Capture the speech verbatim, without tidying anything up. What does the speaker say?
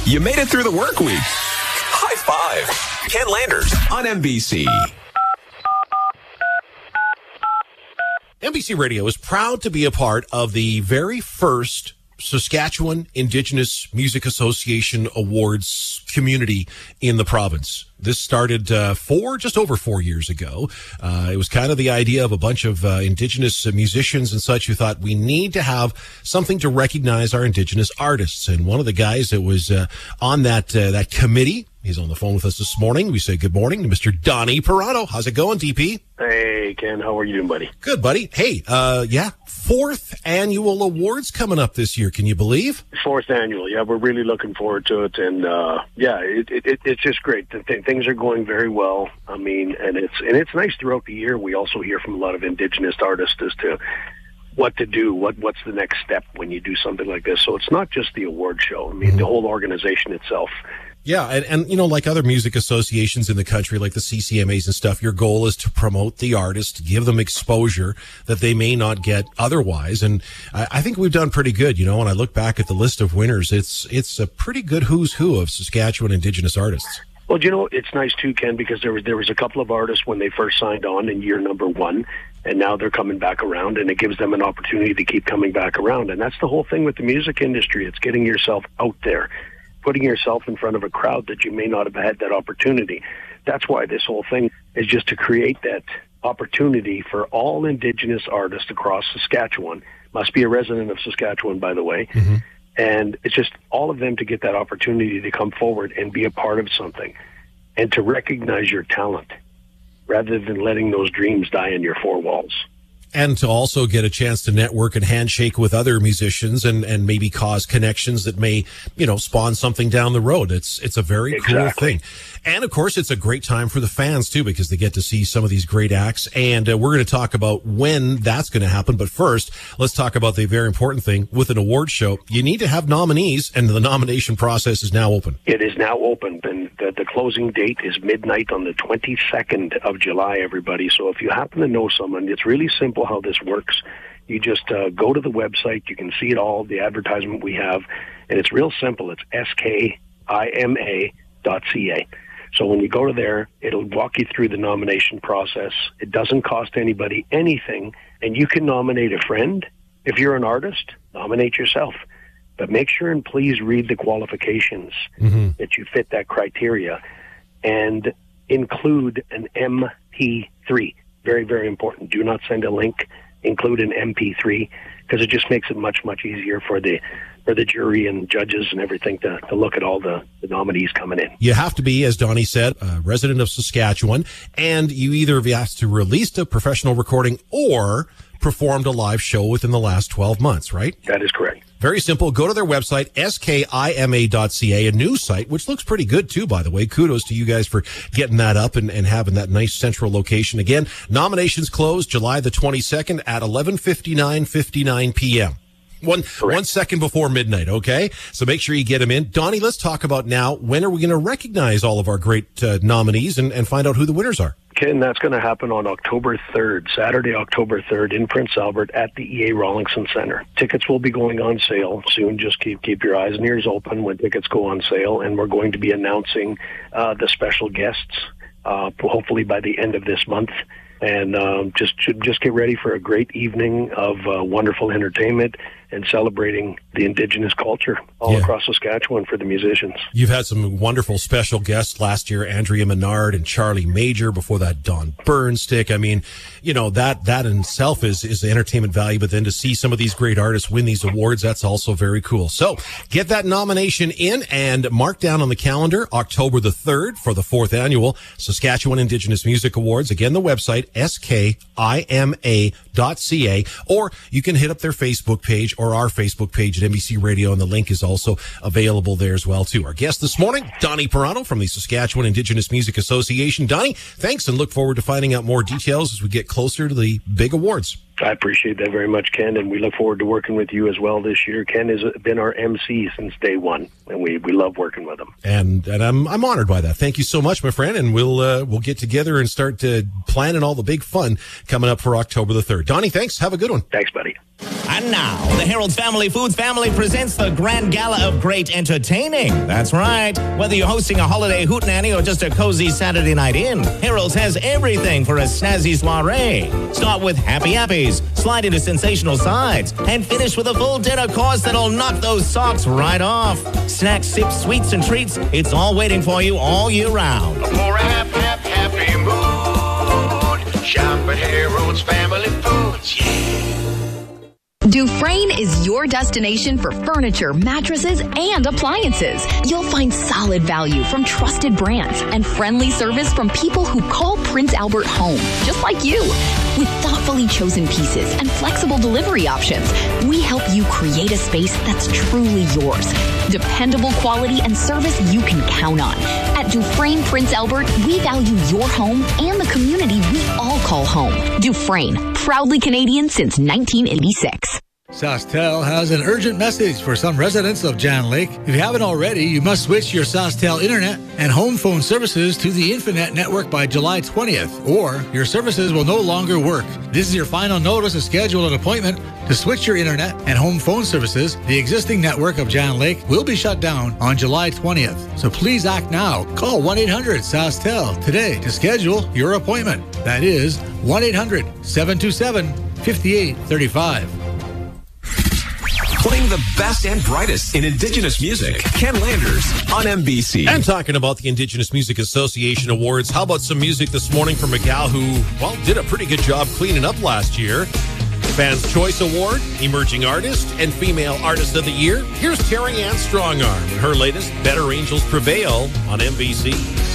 You made it through the work week. High five. Ken Landers on N B C. N B C Radio is proud to be a part of the very first Saskatchewan Indigenous Music Association Awards community in the province. This started uh, four, just over four years ago. Uh, it was kind of the idea of a bunch of uh, Indigenous musicians and such who thought we need to have something to recognize our Indigenous artists. And one of the guys that was uh, on that uh, that committee, he's on the phone with us this morning. We say good morning to Mister Donnie Perrotto. How's it going, D P? Hey, Ken. How are you doing, buddy? Good, buddy. Hey, uh, yeah, fourth annual awards coming up this year. Can you believe? Fourth annual. Yeah, we're really looking forward to it. And, uh, yeah, it, it, it's just great. The th- things are going very well. I mean, and it's and it's nice throughout the year. We also hear from a lot of Indigenous artists as to what to do, what what's the next step when you do something like this. So it's not just the award show. I mean, mm-hmm. the whole organization itself. Yeah, and, and, you know, like other music associations in the country, like the C C M As and stuff, your goal is to promote the artist, to give them exposure that they may not get otherwise. And I, I think we've done pretty good. You know, when I look back at the list of winners, it's it's a pretty good who's who of Saskatchewan Indigenous artists. Well, you know, it's nice, too, Ken, because there was, there was a couple of artists when they first signed on in year number one, and now they're coming back around, and it gives them an opportunity to keep coming back around. And that's the whole thing with the music industry. It's getting yourself out there, putting yourself in front of a crowd that you may not have had that opportunity. That's why this whole thing is just to create that opportunity for all Indigenous artists across Saskatchewan. Must be a resident of Saskatchewan, by the way. Mm-hmm. And it's just all of them to get that opportunity to come forward and be a part of something and to recognize your talent rather than letting those dreams die in your four walls. And to also get a chance to network and handshake with other musicians and, and maybe cause connections that may, you know, spawn something down the road. It's it's a very exactly. cool thing. And, of course, it's a great time for the fans, too, because they get to see some of these great acts. And uh, we're going to talk about when that's going to happen. But first, let's talk about the very important thing. With an award show, you need to have nominees, and the nomination process is now open. It is now open, and the, the closing date is midnight on the twenty-second of July, everybody. So if you happen to know someone, it's really simple how this works. You just uh, go to the website. You can see it all, the advertisement we have, and it's real simple. It's S K I M A dot C A. So when you go to there, it'll walk you through the nomination process. It doesn't cost anybody anything, and you can nominate a friend. If you're an artist, nominate yourself. But make sure and please read the qualifications mm-hmm. that you fit that criteria, and include an M P three. Very, very important. Do not send a link. Include an M P three, because it just makes it much, much easier for the for the jury and judges and everything to, to look at all the, the nominees coming in. You have to be, as Donnie said, a resident of Saskatchewan, and you either have to release a professional recording or performed a live show within the last twelve months, right? That is correct. Very simple. Go to their website, S K I M A dot C A, a news site, which looks pretty good, too, by the way. Kudos to you guys for getting that up and, and having that nice central location. Again, nominations close July the twenty-second at eleven fifty-nine fifty-nine p.m. One Correct. one second before midnight, okay? So make sure you get them in. Donnie, let's talk about now, when are we going to recognize all of our great uh, nominees and, and find out who the winners are? Ken, that's going to happen on October third, Saturday, October third, in Prince Albert at the E A Rawlingson Center. Tickets will be going on sale soon. Just keep keep your eyes and ears open when tickets go on sale, and we're going to be announcing uh, the special guests, uh, hopefully by the end of this month. And um, just just get ready for a great evening of uh, wonderful entertainment and celebrating the Indigenous culture all yeah. across Saskatchewan for the musicians. You've had some wonderful special guests last year, Andrea Menard and Charlie Major, before that Don Burnstick. I mean, you know, that that in itself is, is the entertainment value, but then to see some of these great artists win these awards, that's also very cool. So get that nomination in and mark down on the calendar October the third for the fourth annual Saskatchewan Indigenous Music Awards. Again, the website, S K I M A dot C A, or you can hit up their Facebook page or our Facebook page at N B C Radio, and the link is also available there as well, too. Our guest this morning, Donnie Perrotto from the Saskatchewan Indigenous Music Association. Donnie, thanks, and look forward to finding out more details as we get closer to the big awards. I appreciate that very much, Ken, and we look forward to working with you as well this year. Ken has been our M C since day one, and we, we love working with him. And and I'm I'm honored by that. Thank you so much, my friend, and we'll uh, we'll get together and start uh, planning all the big fun coming up for October the third. Donnie, thanks. Have a good one. Thanks, buddy. And now, the Harold's Family Foods family presents the Grand Gala of Great Entertaining. That's right. Whether you're hosting a holiday hootenanny or just a cozy Saturday night in, Harold's has everything for a snazzy soiree. Start with Happy Happies, slide into sensational sides, and finish with a full dinner course that'll knock those socks right off. Snacks, sips, sweets, and treats, it's all waiting for you all year round. For a happy, happy, happy mood, shop at Harold's Family Foods, yeah. Dufresne is your destination for furniture, mattresses, and appliances. You'll find solid value from trusted brands and friendly service from people who call Prince Albert home, just like you. With thoughtfully chosen pieces and flexible delivery options, we help you create a space that's truly yours. Dependable quality and service you can count on. At Dufresne Prince Albert, we value your home and the community we all call home. Dufresne, proudly Canadian since nineteen eighty-six. SaskTel has an urgent message for some residents of Jan Lake. If you haven't already, you must switch your SaskTel internet and home phone services to the Infinet network by July twentieth, or your services will no longer work. This is your final notice to schedule an appointment to switch your internet and home phone services. The existing network of Jan Lake will be shut down on July twentieth. So please act now. Call one eight hundred S A S T E L today to schedule your appointment. That is one eight hundred seven two seven five eight three five. Playing the best and brightest in Indigenous music. Ken Landers on M B C. And talking about the Indigenous Music Association Awards, how about some music this morning from a gal who, well, did a pretty good job cleaning up last year. Fans' Choice Award, Emerging Artist, and Female Artist of the Year. Here's Terry Ann Strongarm and her latest Better Angels Prevail on M B C.